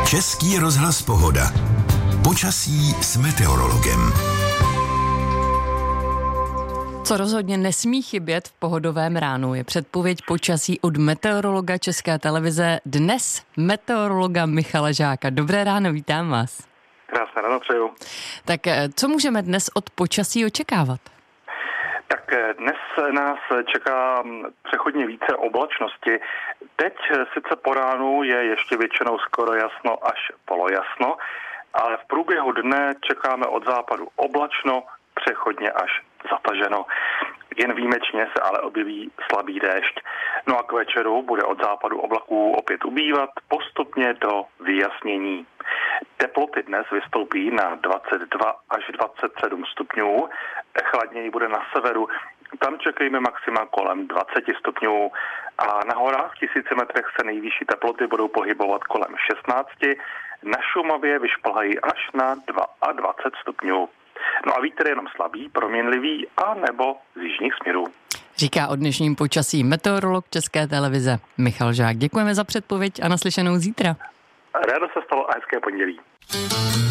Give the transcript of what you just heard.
Český rozhlas Pohoda. Počasí s meteorologem. Co rozhodně nesmí chybět v Pohodovém ránu, je předpověď počasí od meteorologa České televize, dnes meteorologa Michala Žáka. Dobré ráno, vítám vás. Krásné ráno přeju. Tak co můžeme dnes od počasí očekávat? Tak dnes nás čeká přechodně více oblačnosti. Teď sice po ránu je ještě většinou skoro jasno až polojasno, ale v průběhu dne čekáme od západu oblačno, přechodně až zataženo. Jen výjimečně se ale objeví slabý déšť. No a k večeru bude od západu oblaků opět ubývat, postupně do vyjasnění. Teploty dnes vystoupí na 22 až 27 stupňů, chladněji bude na severu, tam čekejme maxima kolem 20 stupňů a na horách v 1000 metrech se nejvyšší teploty budou pohybovat kolem 16, na Šumavě vyšplhají až na 22 stupňů. No a vítr je jenom slabý, proměnlivý a nebo z jižních směrů. Říká o dnešním počasí meteorolog České televize Michal Žák. Děkujeme za předpověď a naslyšenou zítra. Rádo se stalo a hezké pondělí.